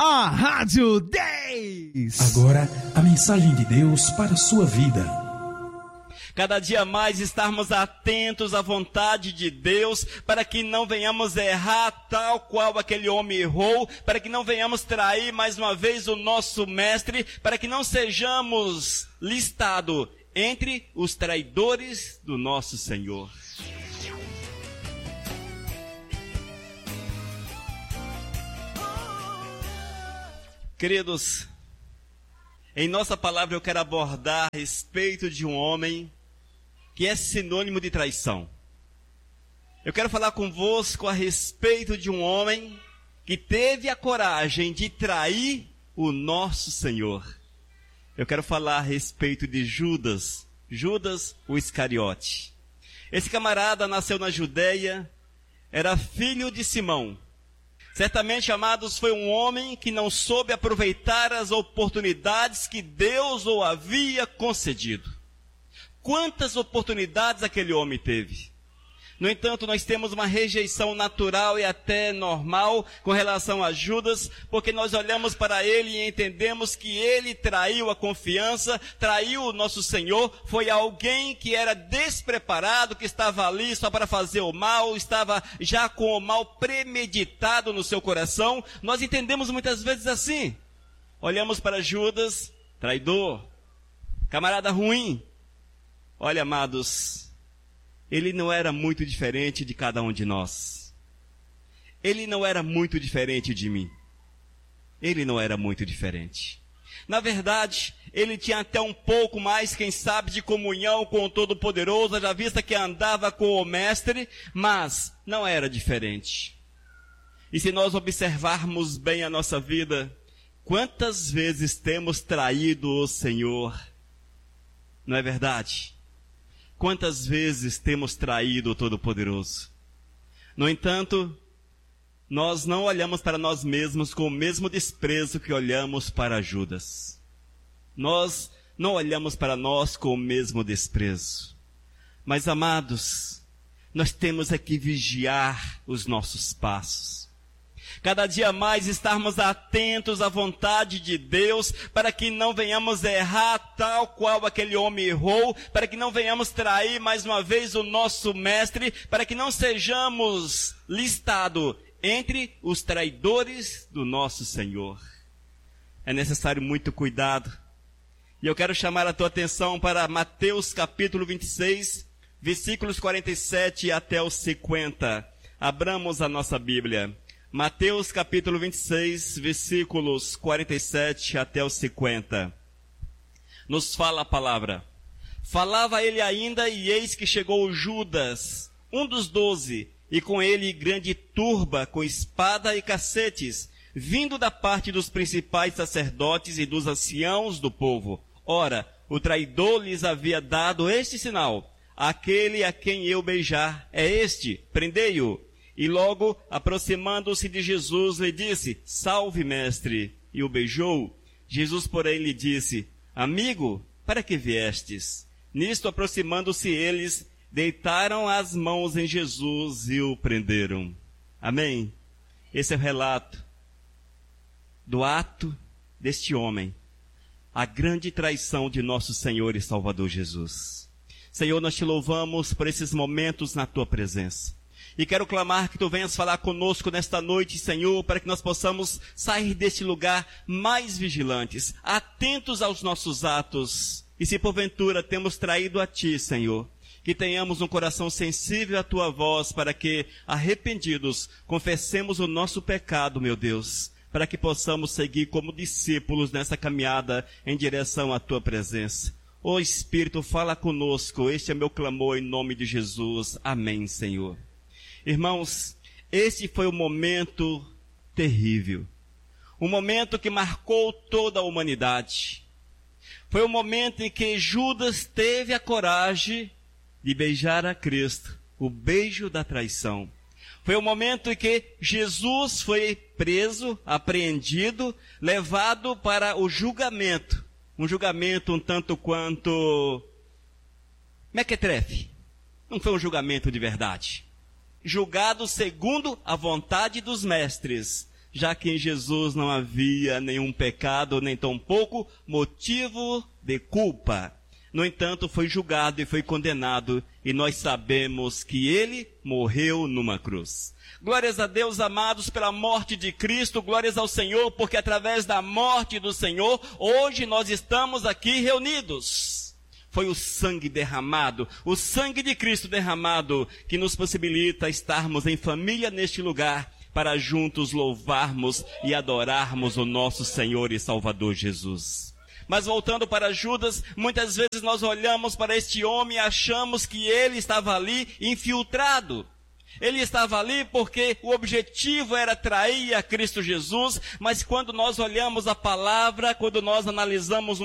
a Rádio 10. Agora, a mensagem de Deus para a sua vida. Cada dia mais estarmos atentos à vontade de Deus, para que não venhamos errar tal qual aquele homem errou, para que não venhamos trair mais uma vez o nosso mestre, para que não sejamos listados entre os traidores do nosso Senhor. Queridos, em nossa palavra eu quero abordar a respeito de um homem que é sinônimo de traição. Eu quero falar convosco a respeito de um homem que teve a coragem de trair o nosso Senhor. Eu quero falar a respeito de Judas o Iscariote. Esse camarada nasceu na Judeia, era filho de Simão. Certamente, amados, foi um homem que não soube aproveitar as oportunidades que Deus o havia concedido. Quantas oportunidades aquele homem teve? No entanto, nós temos uma rejeição natural e até normal com relação a Judas, porque nós olhamos para ele e entendemos que ele traiu a confiança, traiu o nosso Senhor, foi alguém que era despreparado, que estava ali só para fazer o mal, estava já com o mal premeditado no seu coração. Nós entendemos muitas vezes assim. Olhamos para Judas, traidor, camarada ruim. Olha, amados, ele não era muito diferente de cada um de nós. Ele não era muito diferente de mim. Ele não era muito diferente. Na verdade, ele tinha até um pouco mais, quem sabe, de comunhão com o Todo-Poderoso, já vista que andava com o Mestre, mas não era diferente. E se nós observarmos bem a nossa vida, quantas vezes temos traído o Senhor? Não é verdade? Quantas vezes temos traído o Todo-Poderoso? No entanto, nós não olhamos para nós mesmos com o mesmo desprezo que olhamos para Judas. Nós não olhamos para nós com o mesmo desprezo. Mas, amados, nós temos que vigiar os nossos passos. Cada dia mais estarmos atentos à vontade de Deus, para que não venhamos errar tal qual aquele homem errou, para que não venhamos trair mais uma vez o nosso mestre, para que não sejamos listados entre os traidores do nosso Senhor. É necessário muito cuidado. E eu quero chamar a tua atenção para Mateus capítulo 26, versículos 47 até os 50. Abramos a nossa Bíblia. Mateus capítulo 26, versículos 47 até os 50. Nos fala a palavra. Falava ele ainda, e eis que chegou Judas, um dos 12, e com ele grande turba, com espada e cacetes, vindo da parte dos principais sacerdotes e dos anciãos do povo. Ora, o traidor lhes havia dado este sinal: aquele a quem eu beijar é este, prendei-o. E logo, aproximando-se de Jesus, lhe disse: salve, mestre, e o beijou. Jesus, porém, lhe disse: amigo, para que viestes? Nisto, aproximando-se eles, deitaram as mãos em Jesus e o prenderam. Amém? Esse é o relato do ato deste homem, a grande traição de nosso Senhor e Salvador Jesus. Senhor, nós te louvamos por esses momentos na tua presença. E quero clamar que tu venhas falar conosco nesta noite, Senhor, para que nós possamos sair deste lugar mais vigilantes, atentos aos nossos atos. E se porventura temos traído a ti, Senhor, que tenhamos um coração sensível à tua voz, para que, arrependidos, confessemos o nosso pecado, meu Deus, para que possamos seguir como discípulos nessa caminhada em direção à tua presença. Ó Espírito, fala conosco, este é meu clamor em nome de Jesus. Amém, Senhor. Irmãos, esse foi um momento terrível, um momento que marcou toda a humanidade. Foi o momento em que Judas teve a coragem de beijar a Cristo, o beijo da traição. Foi o momento em que Jesus foi preso, apreendido, levado para o julgamento. Um julgamento um tanto quanto mequetrefe. Não foi um julgamento de verdade. Julgado segundo a vontade dos mestres, já que em Jesus não havia nenhum pecado, nem tampouco motivo de culpa. No entanto, foi julgado e foi condenado, e nós sabemos que ele morreu numa cruz. Glórias a Deus, amados, pela morte de Cristo, glórias ao Senhor, porque através da morte do Senhor, hoje nós estamos aqui reunidos. Foi o sangue derramado, o sangue de Cristo derramado, que nos possibilita estarmos em família neste lugar, para juntos louvarmos e adorarmos o nosso Senhor e Salvador Jesus. Mas voltando para Judas, muitas vezes nós olhamos para este homem e achamos que ele estava ali infiltrado. Ele estava ali porque o objetivo era trair a Cristo Jesus, mas quando nós olhamos a palavra, quando nós analisamos